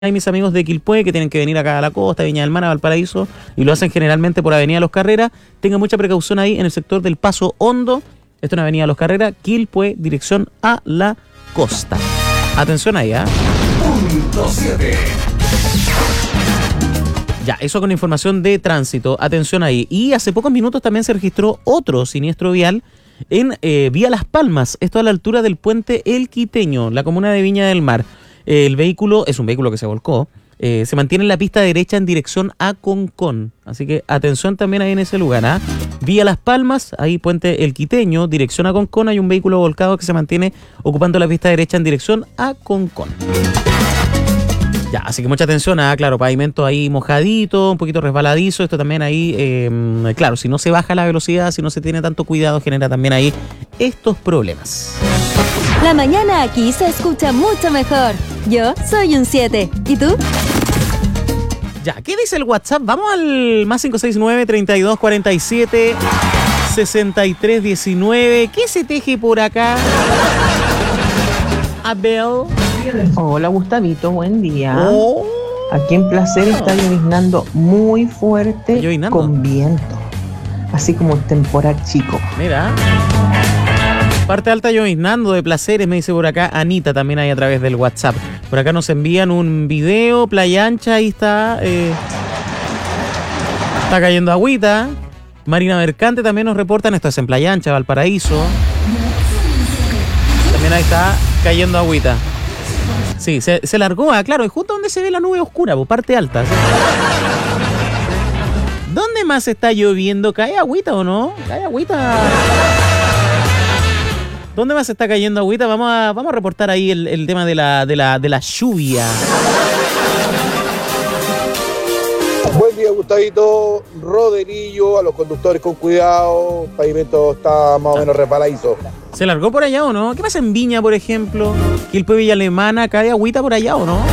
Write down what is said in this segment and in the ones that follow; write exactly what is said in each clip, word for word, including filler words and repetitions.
Hay mis amigos de Quilpué que tienen que venir acá a la costa, Viña del Mar, a Valparaíso, y lo hacen generalmente por Avenida Los Carreras. Tengan mucha precaución ahí en el sector del Paso Hondo. Esto es una Avenida Los Carreras, Quilpué, dirección a la costa. Atención ahí, ¿ah? Punto siete. Ya, eso con información de tránsito. Atención ahí. Y hace pocos minutos también se registró otro siniestro vial en eh, Vía Las Palmas. Esto a la altura del puente El Quiteño, la comuna de Viña del Mar. El vehículo es un vehículo que se volcó, eh, se mantiene en la pista derecha en dirección a Concón, así que atención también ahí en ese lugar, ¿ah? Vía Las Palmas, ahí puente El Quiteño, dirección a Concón, hay un vehículo volcado que se mantiene ocupando la pista derecha en dirección a Concón. Ya, así que mucha atención, ah, claro, pavimento ahí mojadito, un poquito resbaladizo, esto también ahí, eh, claro, si no se baja la velocidad, si no se tiene tanto cuidado, genera también ahí estos problemas. La mañana aquí se escucha mucho mejor. Yo soy un siete. ¿Y tú? Ya, ¿qué dice el WhatsApp? Vamos al más cinco seis nueve, treinta y dos, cuarenta y siete, sesenta y tres, diecinueve. ¿Qué se teje por acá? Abel. Hola Gustavito, buen día. Oh. Aquí en Placer está lloviznando muy fuerte, ¿Está lloviznando? con viento, así como temporal chico. Mira. Parte alta lloviznando de Placeres, me dice por acá Anita también ahí a través del WhatsApp. Por acá nos envían un video, Playa Ancha, ahí está. Eh, está cayendo agüita. Marina Mercante también nos reportan, esto es en Playa Ancha, Valparaíso. También ahí está cayendo agüita. Sí, se, se largó, ah, claro, es justo donde se ve la nube oscura, por parte alta. ¿Sí? ¿Dónde más está lloviendo? ¿Cae agüita o no? ¿Cae agüita? ¿Dónde más está cayendo agüita? Vamos a, vamos a reportar ahí el, el tema de la, de, la, de la lluvia. Buen día, Gustavito. Roderillo, a los conductores con cuidado. El pavimento está más o menos resbaladizo. ¿Se largó por allá o no? ¿Qué pasa en Viña, por ejemplo? Quilpué, Villa Alemana, ¿cae agüita por allá o no?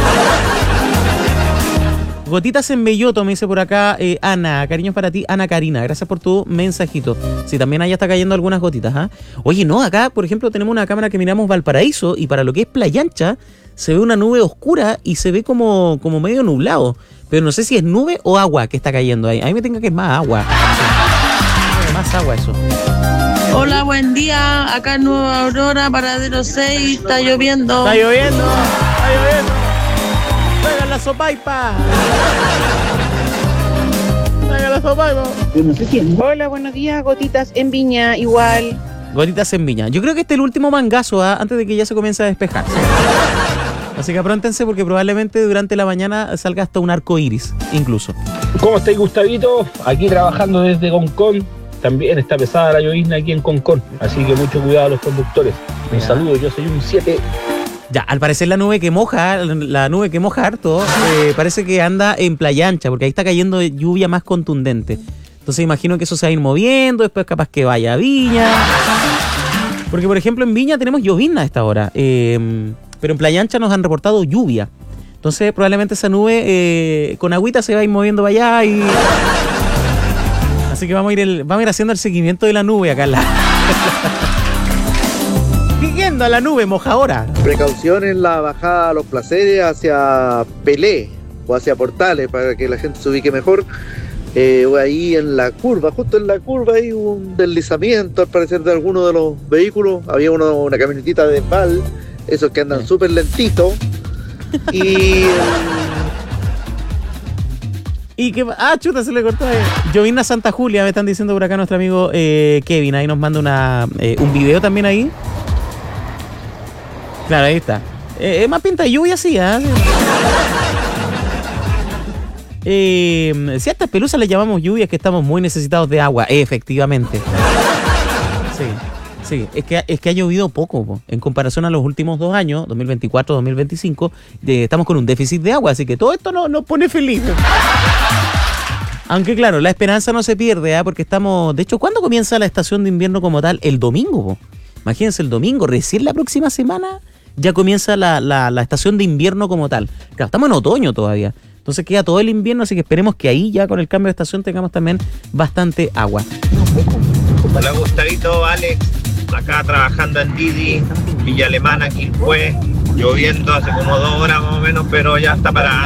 Gotitas en Belloto, me dice por acá eh, Ana. Cariños para ti, Ana Karina. Gracias por tu mensajito. Sí, también allá está cayendo algunas gotitas, ¿ah? Oye, no, acá, por ejemplo, tenemos una cámara que miramos Valparaíso y para lo que es Playa Ancha se ve una nube oscura y se ve como, como medio nublado. Pero no sé si es nube o agua que está cayendo ahí. A mí me tenga que es más agua. Sí, más agua eso. Hola, buen día. Acá en Nueva Aurora, Paradero seis, está lloviendo. Está lloviendo, está lloviendo. Traigan la sopaipa. Traigan la sopaipa. Hola, buenos días, gotitas en Viña, igual. Gotitas en Viña. Yo creo que este es el último mangazo, ¿eh? Antes de que ya se comience a despejarse. Así que apróntense porque probablemente durante la mañana salga hasta un arco iris, incluso. ¿Cómo estáis, Gustavito? Aquí trabajando desde Concón. También está pesada la llovizna aquí en Concón. Así que mucho cuidado a los conductores. Un saludo, yo soy un siete. Ya, al parecer la nube que moja, la nube que moja harto, eh, parece que anda en Playa Ancha, porque ahí está cayendo lluvia más contundente. Entonces imagino que eso se va a ir moviendo, después capaz que vaya a Viña. Porque, por ejemplo, en Viña tenemos llovizna a esta hora, eh, pero en Playa Ancha nos han reportado lluvia. Entonces probablemente esa nube eh, con agüita se va a ir moviendo para allá y... Así que vamos a ir, el, vamos a ir haciendo el seguimiento de la nube acá en la... Siguiendo a la nube mojadora. Precaución en la bajada a Los Placeres hacia Pelé o hacia Portales para que la gente se ubique mejor. Eh, ahí en la curva, justo en la curva hay un deslizamiento al parecer de alguno de los vehículos. Había uno, una camionetita de Val, esos que andan súper lentitos. Y... Y que, ah, chuta, se le cortó ahí. Llovizna Santa Julia, me están diciendo por acá nuestro amigo eh, Kevin. Ahí nos manda una, eh, un video también ahí. Claro, ahí está. Eh, es más pinta de lluvia, sí, ¿eh? eh si a estas pelusas les llamamos lluvias, que estamos muy necesitados de agua, efectivamente. Sí, sí. Es que, es que ha llovido poco, po. En comparación a los últimos dos años, dos mil veinticuatro, dos mil veinticinco, eh, estamos con un déficit de agua, así que todo esto nos, nos pone felices. Aunque claro, la esperanza no se pierde, ¿eh? Porque estamos... De hecho, ¿cuándo comienza la estación de invierno como tal? El domingo, po. Imagínense, el domingo, recién la próxima semana ya comienza la, la, la estación de invierno como tal. Claro, estamos en otoño todavía. Entonces queda todo el invierno, así que esperemos que ahí ya con el cambio de estación tengamos también bastante agua. Hola, Gustavito, Alex. Acá trabajando en Didi, Villa Alemana, Quilpué. lloviendo hace como dos horas más o menos, pero ya está parada.